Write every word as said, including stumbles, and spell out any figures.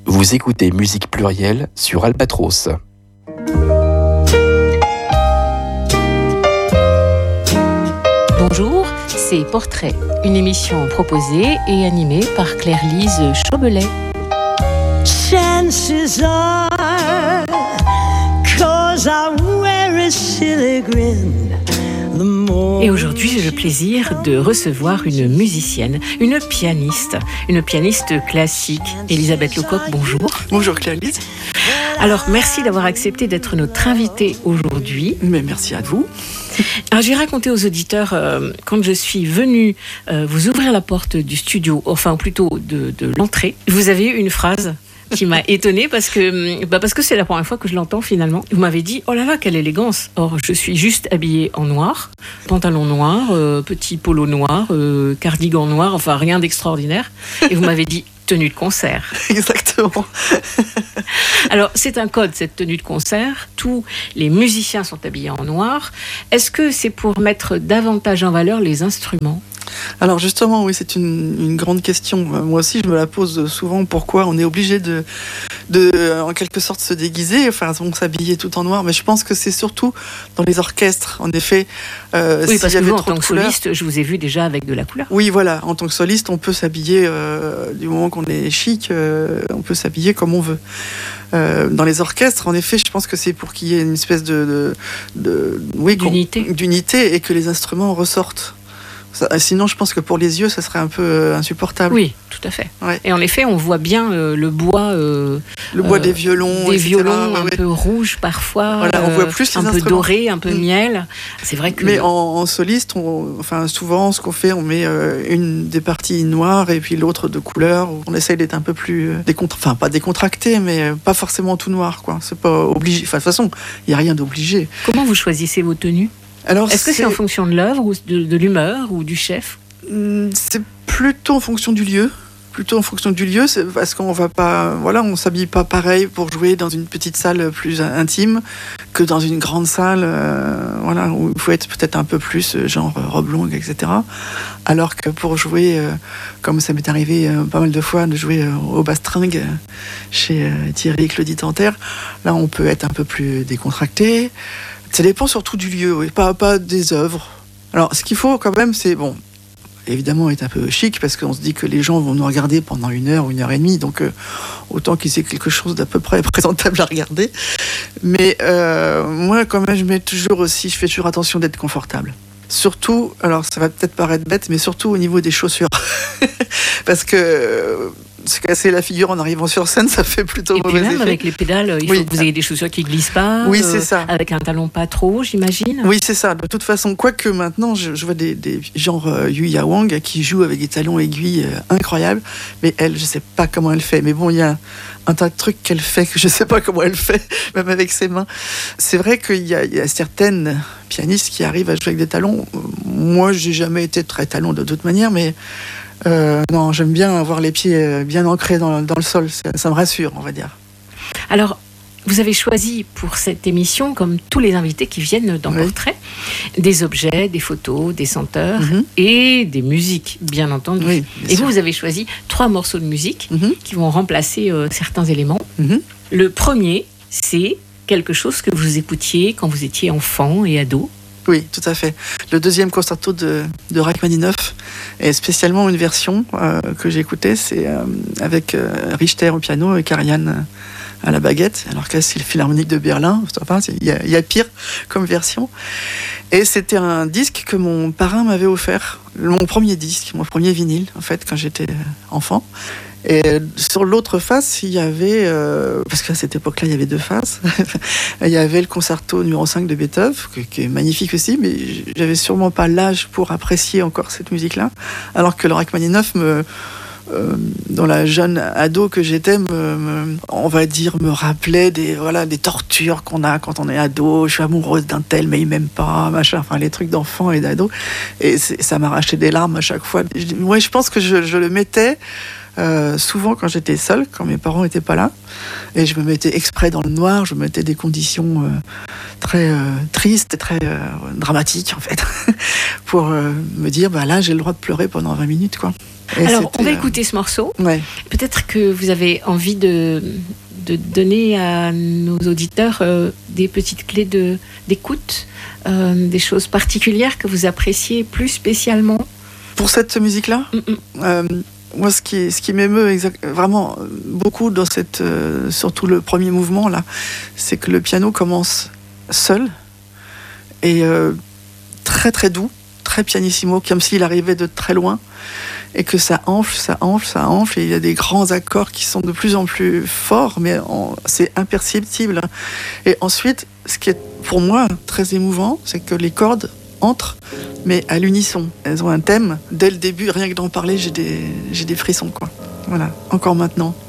Vous écoutez Musique Plurielle sur Albatros. Bonjour, c'est Portrait, une émission proposée et animée par Claire-Lise Chaubelet. Chances are, 'cause I wear a silly grin. Et aujourd'hui, j'ai le plaisir de recevoir une musicienne, une pianiste, une pianiste classique. Elisabeth Lecoq, bonjour. Bonjour Claire-Lise. Alors, merci d'avoir accepté d'être notre invitée aujourd'hui. Mais merci à vous. Alors, j'ai raconté aux auditeurs, euh, quand je suis venue euh, vous ouvrir la porte du studio, enfin plutôt de, de l'entrée, vous avez eu une phrase qui m'a étonnée parce que, bah parce que c'est la première fois que je l'entends finalement. Vous m'avez dit, oh là là, quelle élégance. Or, je suis juste habillée en noir, pantalon noir, euh, petit polo noir, euh, cardigan noir, enfin rien d'extraordinaire. Et vous m'avez dit, tenue de concert. Exactement. Alors, c'est un code, cette tenue de concert. Tous les musiciens sont habillés en noir. Est-ce que c'est pour mettre davantage en valeur les instruments ? Alors justement, oui, c'est une, une grande question. Moi aussi, je me la pose souvent. Pourquoi on est obligé de, de, en quelque sorte, se déguiser, enfin, on s'habiller tout en noir. Mais je pense que c'est surtout dans les orchestres. En effet, euh, oui, parce s'il y que avait vous, en trop tant de que couleurs, soliste, je vous ai vu déjà avec de la couleur. Oui, voilà. En tant que soliste, on peut s'habiller euh, du moment qu'on est chic. Euh, on peut s'habiller comme on veut. Euh, dans les orchestres, en effet, je pense que c'est pour qu'il y ait une espèce de, de, de oui, d'unité. d'unité et que les instruments ressortent. Ça, sinon, je pense que pour les yeux, ça serait un peu euh, insupportable. Oui, tout à fait. Ouais. Et en effet, on voit bien euh, le bois, euh, le bois euh, des violons, des et cetera. violons ouais, un ouais. peu rouges parfois, Voilà, on voit plus euh, les un peu instruments. doré, un peu mmh. miel. C'est vrai que. Mais en, en soliste, on, enfin souvent, ce qu'on fait, on met euh, une des parties noires et puis l'autre de couleur. On essaye d'être un peu plus euh, décontra... enfin pas décontracté, mais pas forcément tout noir, quoi. C'est pas obligé. Enfin de toute façon, il y a rien d'obligé. Comment vous choisissez vos tenues ? Alors, est-ce que c'est... c'est en fonction de l'œuvre ou de, de l'humeur ou du chef ? C'est plutôt en fonction du lieu. Plutôt en fonction du lieu, c'est parce qu'on va pas, voilà, on s'habille pas pareil pour jouer dans une petite salle plus intime que dans une grande salle, euh, voilà, où il faut être peut-être un peu plus genre robe longue, et cetera. Alors que pour jouer, euh, comme ça m'est arrivé euh, pas mal de fois de jouer euh, au Bastringue euh, chez euh, Thierry et Claudie Tanter, là on peut être un peu plus décontracté. Ça dépend surtout du lieu, oui, pas pas des œuvres. Alors ce qu'il faut quand même, c'est bon. Évidemment, est un peu chic parce qu'on se dit que les gens vont nous regarder pendant une heure ou une heure et demie, donc euh, autant qu'ils aient quelque chose d'à peu près présentable à regarder. Mais euh, moi, quand même, je mets toujours aussi, je fais toujours attention d'être confortable. Surtout, alors ça va peut-être paraître bête, mais surtout au niveau des chaussures. Parce que euh, se casser la figure en arrivant sur scène, ça fait plutôt et mauvais effet. Et puis même avec les pédales, il oui. faut que vous ayez des chaussures qui glissent pas. Oui, c'est ça. Euh, avec un talon pas trop, j'imagine. Oui, c'est ça. De toute façon, quoique maintenant, je, je vois des, des genre euh, Yuya Wang qui joue avec des talons aiguilles euh, incroyables. Mais elle, je sais pas comment elle fait. Mais bon, il y a un tas de trucs qu'elle fait que je sais pas comment elle fait, même avec ses mains. C'est vrai qu'il y a, il y a certaines pianistes qui arrivent à jouer avec des talons. Moi, j'ai jamais été très talon de toute manière, mais euh, non, j'aime bien avoir les pieds bien ancrés dans, dans le sol. Ça, ça me rassure, on va dire. Alors, vous avez choisi pour cette émission, comme tous les invités qui viennent dans oui. Portrait, des objets, des photos, des senteurs mm-hmm. et des musiques, bien entendu. Oui, bien et sûr. vous, vous avez choisi trois morceaux de musique mm-hmm. qui vont remplacer euh, certains éléments. Mm-hmm. Le premier, c'est quelque chose que vous écoutiez quand vous étiez enfant et ado. Oui, tout à fait. Le deuxième concerto de, de Rachmaninoff, et spécialement une version euh, que j'ai écoutée, c'est euh, avec euh, Richter au piano et Karajan à la baguette. Alors que là, c'est le Philharmonique de Berlin. Enfin, il y, y a pire comme version. Et c'était un disque que mon parrain m'avait offert. Mon premier disque, mon premier vinyle, en fait, quand j'étais enfant. Et sur l'autre face, il y avait, euh, parce qu'à cette époque-là, il y avait deux faces, il y avait le concerto numéro cinq de Beethoven, qui est magnifique aussi, mais j'avais sûrement pas l'âge pour apprécier encore cette musique-là, alors que le Rachmaninoff, me, euh, dans la jeune ado que j'étais, me, me, on va dire, me rappelait des, voilà, des tortures qu'on a quand on est ado. Je suis amoureuse d'un tel, mais il m'aime pas, machin, enfin les trucs d'enfant et d'ado. Et ça m'arrachait des larmes à chaque fois. Ouais, je pense que je, je le mettais. Euh, souvent quand j'étais seule, quand mes parents n'étaient pas là, et je me mettais exprès dans le noir, je me mettais des conditions euh, très euh, tristes et très euh, dramatiques en fait, pour euh, me dire bah là j'ai le droit de pleurer pendant vingt minutes quoi. Et alors on va euh... écouter ce morceau. Ouais. Peut-être que vous avez envie de, de donner à nos auditeurs euh, des petites clés de, d'écoute, euh, des choses particulières que vous appréciez plus spécialement. Pour cette musique-là, mm-hmm. euh, moi, ce qui, ce qui m'émeut exact, vraiment beaucoup dans cette, euh, surtout le premier mouvement là, c'est que le piano commence seul et euh, très très doux, très pianissimo, comme s'il arrivait de très loin, et que ça enfle, ça enfle, ça enfle, et il y a des grands accords qui sont de plus en plus forts, mais on, c'est imperceptible. Et ensuite, ce qui est pour moi très émouvant, c'est que les cordes entrent, mais à l'unisson. Elles ont un thème. Dès le début, rien que d'en parler, j'ai des, j'ai des frissons, quoi. Voilà, encore maintenant.